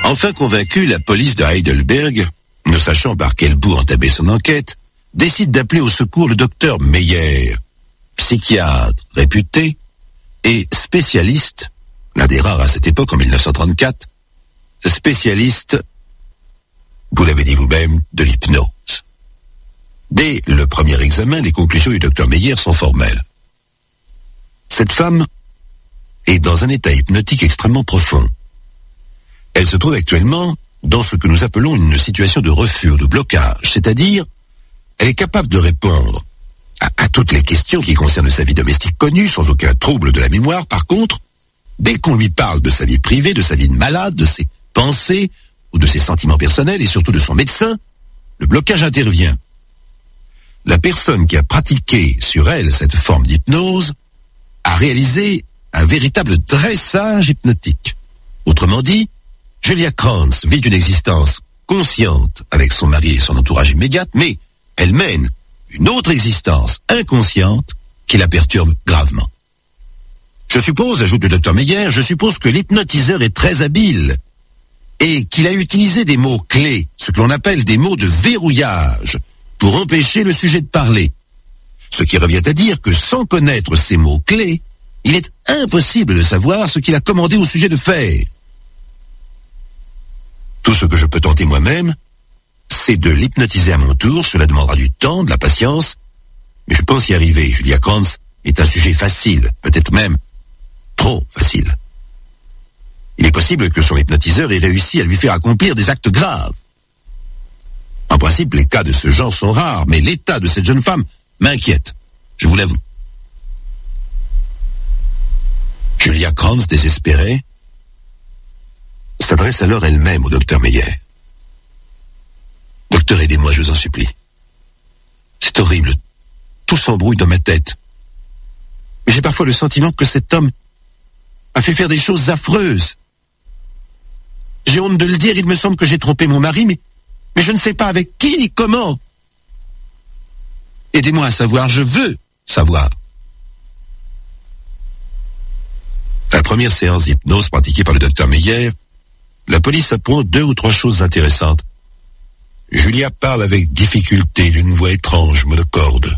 Enfin convaincue, la police de Heidelberg, ne sachant par quel bout entamer son enquête, décide d'appeler au secours le docteur Meyer, psychiatre réputé et spécialiste, l'un des rares à cette époque en 1934, spécialiste, vous l'avez dit vous-même, de l'hypnose. Dès le premier examen, les conclusions du docteur Meyer sont formelles. Cette femme est dans un état hypnotique extrêmement profond. Elle se trouve actuellement dans ce que nous appelons une situation de refus ou de blocage, c'est-à-dire, elle est capable de répondre à toutes les questions qui concernent sa vie domestique connue, sans aucun trouble de la mémoire. Par contre, dès qu'on lui parle de sa vie privée, de sa vie de malade, de ses pensées, ou de ses sentiments personnels, et surtout de son médecin, le blocage intervient. La personne qui a pratiqué sur elle cette forme d'hypnose a réalisé un véritable dressage hypnotique. Autrement dit, Julia Krantz vit une existence consciente avec son mari et son entourage immédiat, mais elle mène une autre existence inconsciente qui la perturbe gravement. Je suppose, ajoute le docteur Meyer, je suppose que l'hypnotiseur est très habile et qu'il a utilisé des mots clés, ce que l'on appelle des mots de verrouillage, pour empêcher le sujet de parler. Ce qui revient à dire que sans connaître ces mots clés, il est impossible de savoir ce qu'il a commandé au sujet de faire. Tout ce que je peux tenter moi-même, c'est de l'hypnotiser à mon tour. Cela demandera du temps, de la patience, mais je pense y arriver. Julia Krantz est un sujet facile, peut-être même trop facile. Il est possible que son hypnotiseur ait réussi à lui faire accomplir des actes graves. En principe, les cas de ce genre sont rares, mais l'état de cette jeune femme m'inquiète, je vous l'avoue. Julia Krantz, désespérée, s'adresse alors elle-même au docteur Meyer. « Docteur, aidez-moi, je vous en supplie. C'est horrible, tout s'embrouille dans ma tête. Mais j'ai parfois le sentiment que cet homme a fait faire des choses affreuses. J'ai honte de le dire, il me semble que j'ai trompé mon mari, mais je ne sais pas avec qui ni comment. Aidez-moi à savoir, je veux savoir. » La première séance d'hypnose pratiquée par le docteur Meyer, la police apprend 2 ou 3 choses intéressantes. Julia parle avec difficulté, d'une voix étrange, monocorde.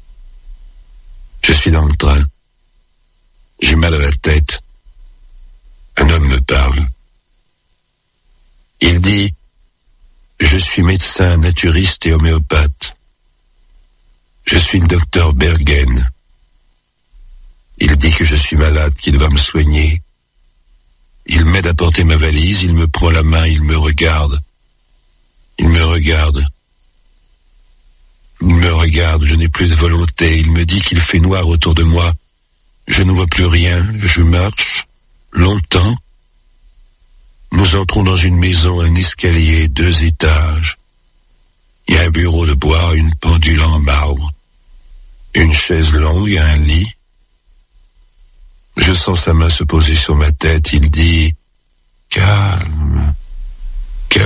Je suis dans le train. J'ai mal à la tête. Un homme me parle. Il dit, je suis médecin, naturiste et homéopathe. Je suis le docteur Bergen. Il dit que je suis malade, qu'il va me soigner. Il m'aide à porter ma valise, il me prend la main, il me regarde. Il me regarde. Il me regarde, je n'ai plus de volonté. Il me dit qu'il fait noir autour de moi. Je ne vois plus rien, je marche longtemps. Nous entrons dans une maison, un escalier, 2 étages. Il y a un bureau de bois, une pendule en marbre, une chaise longue et un lit. Je sens sa main se poser sur ma tête. Il dit « Calme, calme. »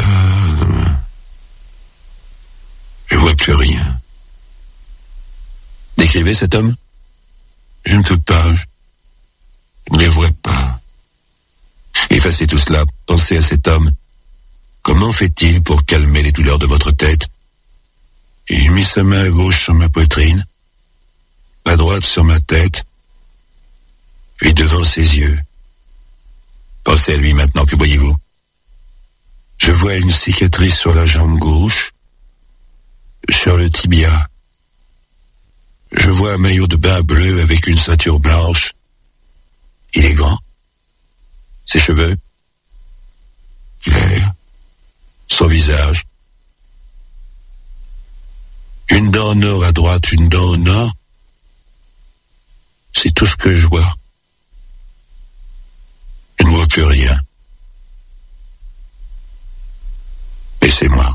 Je vois plus rien. Décrivez cet homme. Je ne peux pas. Je ne les vois pas. Effacez tout cela. Pensez à cet homme. Comment fait-il pour calmer les douleurs de votre tête? Il mit sa main à gauche sur ma poitrine, la droite sur ma tête, puis devant ses yeux. Pensez à lui maintenant, que voyez-vous? Je vois une cicatrice sur la jambe gauche, sur le tibia. Je vois un maillot de bain bleu avec une ceinture blanche. Il est grand. Ses cheveux, clairs. Son visage. Une dent en or à droite, une dent au nord. C'est tout ce que je vois. Je ne vois plus rien. Et c'est moi.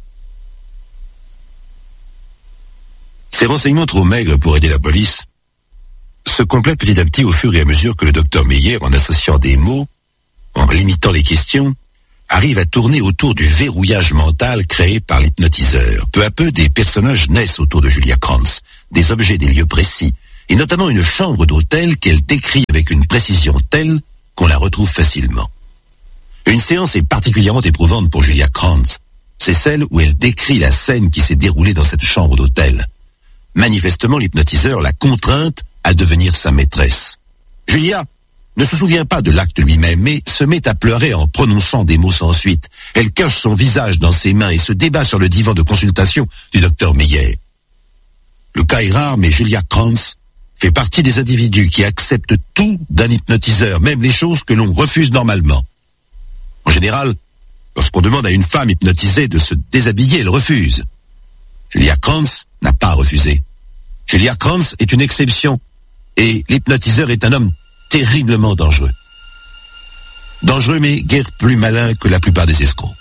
Ces renseignements trop maigres pour aider la police se complètent petit à petit au fur et à mesure que le docteur Meyer, en associant des mots, en limitant les questions, arrive à tourner autour du verrouillage mental créé par l'hypnotiseur. Peu à peu, des personnages naissent autour de Julia Krantz, des objets, des lieux précis, et notamment une chambre d'hôtel qu'elle décrit avec une précision telle qu'on la retrouve facilement. Une séance est particulièrement éprouvante pour Julia Krantz. C'est celle où elle décrit la scène qui s'est déroulée dans cette chambre d'hôtel. Manifestement, l'hypnotiseur l'a contrainte à devenir sa maîtresse. Julia ne se souvient pas de l'acte lui-même, mais se met à pleurer en prononçant des mots sans suite. Elle cache son visage dans ses mains et se débat sur le divan de consultation du docteur Meyer. Le cas est rare, mais Julia Krantz fait partie des individus qui acceptent tout d'un hypnotiseur, même les choses que l'on refuse normalement. En général, lorsqu'on demande à une femme hypnotisée de se déshabiller, elle refuse. Julia Krantz n'a pas refusé. Julia Krantz est une exception, et l'hypnotiseur est un homme terriblement dangereux. Dangereux, mais guère plus malin que la plupart des escrocs.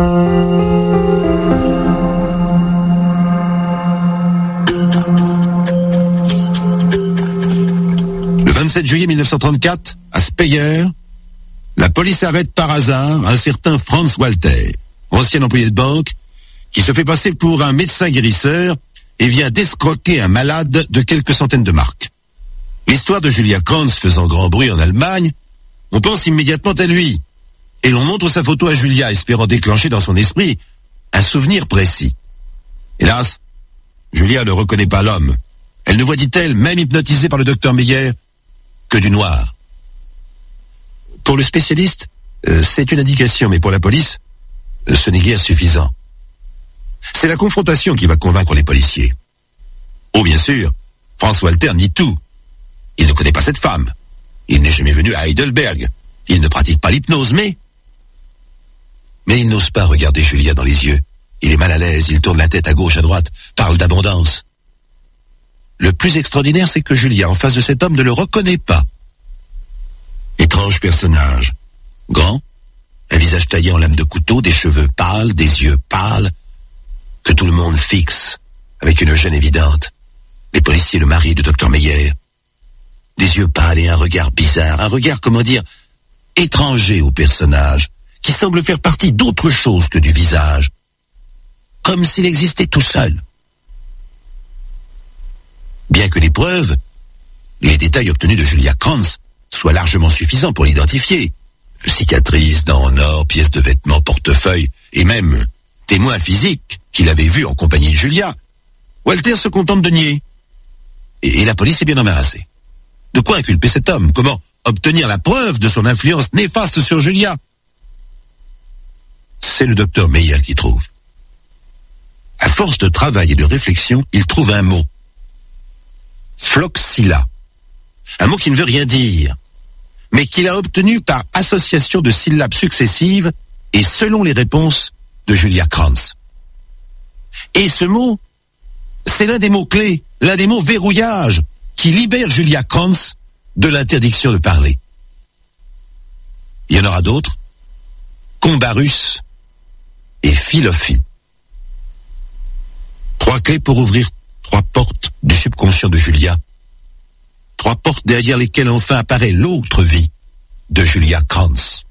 Le 27 juillet 1934, à Speyer, la police arrête par hasard un certain Franz Walter, ancien employé de banque, qui se fait passer pour un médecin guérisseur et vient d'escroquer un malade de quelques centaines de marks. L'histoire de Julia Krantz faisant grand bruit en Allemagne, on pense immédiatement à lui. Et l'on montre sa photo à Julia, espérant déclencher dans son esprit un souvenir précis. Hélas, Julia ne reconnaît pas l'homme. Elle ne voit, dit-elle, même hypnotisée par le docteur Meyer, que du noir. Pour le spécialiste, c'est une indication, mais pour la police, ce n'est guère suffisant. C'est la confrontation qui va convaincre les policiers. Oh, bien sûr, Franz Walter nie tout. Il ne connaît pas cette femme. Il n'est jamais venu à Heidelberg. Il ne pratique pas l'hypnose, mais il n'ose pas regarder Julia dans les yeux. Il est mal à l'aise, il tourne la tête à gauche, à droite, parle d'abondance. Le plus extraordinaire, c'est que Julia, en face de cet homme, ne le reconnaît pas. Étrange personnage. Grand, un visage taillé en lame de couteau, des cheveux pâles, des yeux pâles, que tout le monde fixe, avec une gêne évidente. Les policiers, le mari du docteur Meyer. Des yeux pâles et un regard bizarre, un regard, comment dire, étranger au personnage, qui semble faire partie d'autre chose que du visage, comme s'il existait tout seul. Bien que les preuves, les détails obtenus de Julia Krantz soient largement suffisants pour l'identifier, cicatrices, dents en or, pièces de vêtements, portefeuille, et même témoins physiques qu'il avait vus en compagnie de Julia, Walter se contente de nier. Et la police est bien embarrassée. De quoi inculper cet homme? Comment obtenir la preuve de son influence néfaste sur Julia? C'est le docteur Meyer qui trouve. À force de travail et de réflexion, il trouve un mot. Floxila. Un mot qui ne veut rien dire, mais qu'il a obtenu par association de syllabes successives et selon les réponses de Julia Krantz. Et ce mot, c'est l'un des mots-clés, l'un des mots verrouillage qui libère Julia Krantz de l'interdiction de parler. Il y en aura d'autres. Combarus et Philophie. 3 clés pour ouvrir 3 portes du subconscient de Julia. 3 portes derrière lesquelles enfin apparaît l'autre vie de Julia Krantz.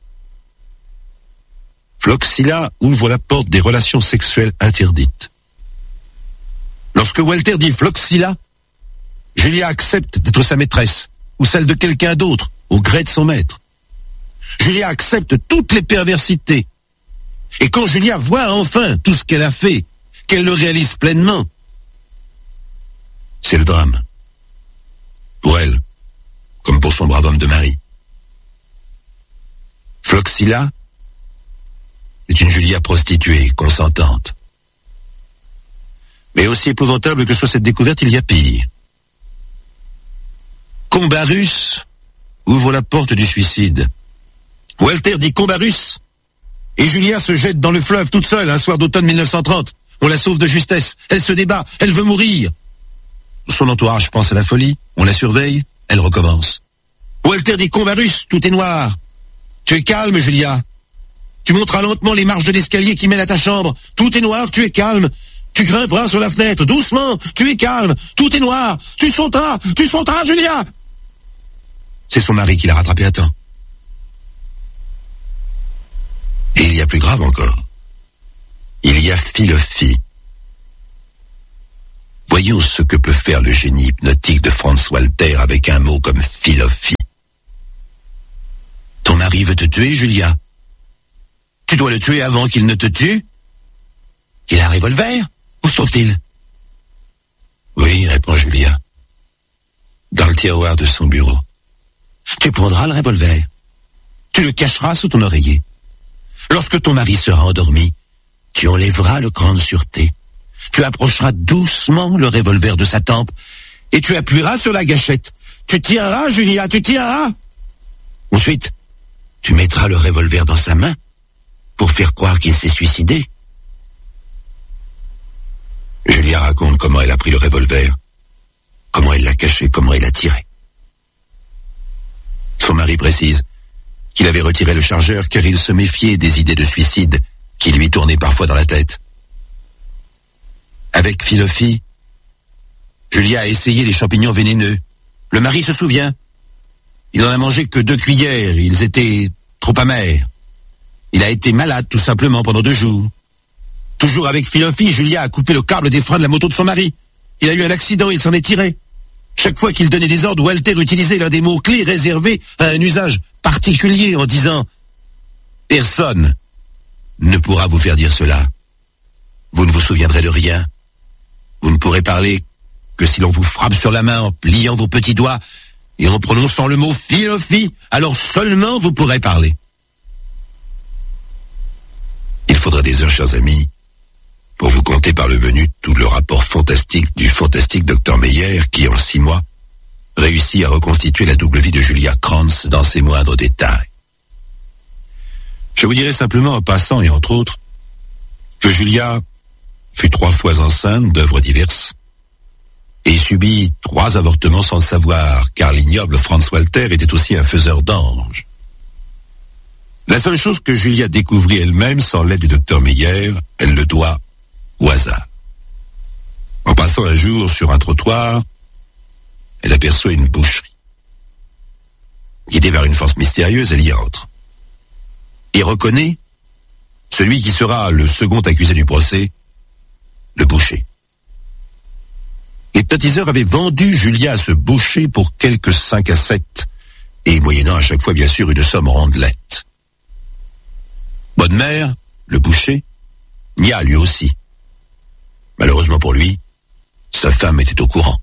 Floxila ouvre la porte des relations sexuelles interdites. Lorsque Walter dit Floxila, Julia accepte d'être sa maîtresse ou celle de quelqu'un d'autre au gré de son maître. Julia accepte toutes les perversités. Et quand Julia voit enfin tout ce qu'elle a fait, qu'elle le réalise pleinement, c'est le drame. Pour elle, comme pour son brave homme de mari. Floxila est une Julia prostituée, consentante. Mais aussi épouvantable que soit cette découverte, il y a pire. Combarus ouvre la porte du suicide. Walter dit Combarus, et Julia se jette dans le fleuve toute seule un soir d'automne 1930. On la sauve de justesse, elle se débat, elle veut mourir. Son entourage pense à la folie, on la surveille, elle recommence. Walter dit Combarus, tout est noir. Tu es calme, Julia. Tu monteras lentement les marches de l'escalier qui mène à ta chambre. Tout est noir, tu es calme. Tu grimperas sur la fenêtre, doucement, tu es calme. Tout est noir, tu sauteras, Julia. C'est son mari qui l'a rattrapé à temps. Et il y a plus grave encore. Il y a Philophie. Voyons ce que peut faire le génie hypnotique de Franz Walter avec un mot comme Philophie. Ton mari veut te tuer, Julia. Tu dois le tuer avant qu'il ne te tue. Il a un revolver? Où se trouve-t-il? Oui, répond Julia. Dans le tiroir de son bureau. Tu prendras le revolver. Tu le cacheras sous ton oreiller. Lorsque ton mari sera endormi, tu enlèveras le cran de sûreté. Tu approcheras doucement le revolver de sa tempe et tu appuieras sur la gâchette. Tu tireras, Julia, tu tireras. Ensuite, tu mettras le revolver dans sa main pour faire croire qu'il s'est suicidé. Julia raconte comment elle a pris le revolver, comment elle l'a caché, comment elle l'a tiré. Son mari précise qu'il avait retiré le chargeur car il se méfiait des idées de suicide qui lui tournaient parfois dans la tête. Avec Philophie, Julia a essayé les champignons vénéneux. Le mari se souvient. Il n'en a mangé que 2 cuillères, ils étaient trop amers. Il a été malade tout simplement pendant 2 jours. Toujours avec Philophie, Julia a coupé le câble des freins de la moto de son mari. Il a eu un accident, il s'en est tiré. Chaque fois qu'il donnait des ordres, Walter utilisait l'un des mots-clés réservés à un usage particulier en disant « Personne ne pourra vous faire dire cela. Vous ne vous souviendrez de rien. Vous ne pourrez parler que si l'on vous frappe sur la main en pliant vos petits doigts et en prononçant le mot « Philophie », alors seulement vous pourrez parler. » Il faudra des heures, chers amis, pour vous conter par le menu tout le rapport fantastique du fantastique Dr Meyer qui, en 6 mois, réussit à reconstituer la double vie de Julia Krantz dans ses moindres détails. Je vous dirai simplement en passant, et entre autres, que Julia fut 3 fois enceinte d'œuvres diverses et subit 3 avortements sans le savoir, car l'ignoble Franz Walter était aussi un faiseur d'anges. La seule chose que Julia découvrit elle-même sans l'aide du docteur Meyer, elle le doit au hasard. En passant un jour sur un trottoir, elle aperçoit une boucherie. Guidée par une force mystérieuse, elle y entre. Et reconnaît celui qui sera le second accusé du procès, le boucher. L'hypnotiseur avait vendu Julia à ce boucher pour quelques 5 à 7, et moyennant à chaque fois bien sûr une somme rondelette. Bonnemère, le boucher, nia lui aussi. Malheureusement pour lui, sa femme était au courant.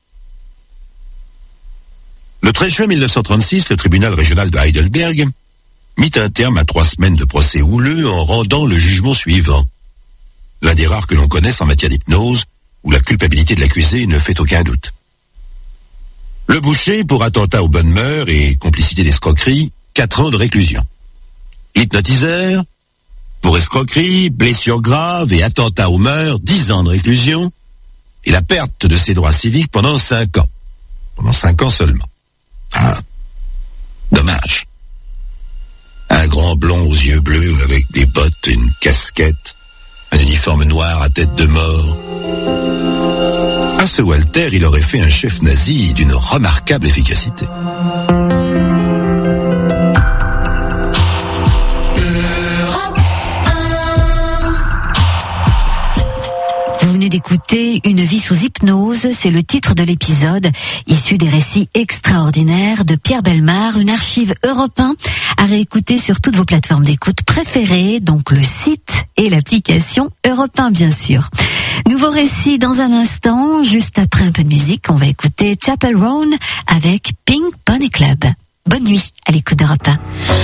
Le 13 juin 1936, le tribunal régional de Heidelberg mit un terme à 3 semaines de procès houleux en rendant le jugement suivant. L'un des rares que l'on connaisse en matière d'hypnose, où la culpabilité de l'accusé ne fait aucun doute. Le boucher pour attentat aux bonnes mœurs et complicité d'escroquerie, 4 ans de réclusion. L'hypnotiseur, pour escroquerie, blessure grave et attentat aux mœurs, 10 ans de réclusion, et la perte de ses droits civiques pendant 5 ans. Pendant 5 ans seulement. Ah, dommage. Un grand blond aux yeux bleus avec des bottes et une casquette, un uniforme noir à tête de mort. À ce Walter, il aurait fait un chef nazi d'une remarquable efficacité. Vous venez d'écouter Une vie sous hypnose, c'est le titre de l'épisode, issu des récits extraordinaires de Pierre Bellemare, une archive Europe 1 à réécouter sur toutes vos plateformes d'écoute préférées, donc le site et l'application Europe 1 bien sûr. Nouveau récit dans un instant, juste après un peu de musique, on va écouter Chapel Roan avec Pink Pony Club. Bonne nuit à l'écoute d'Europe 1.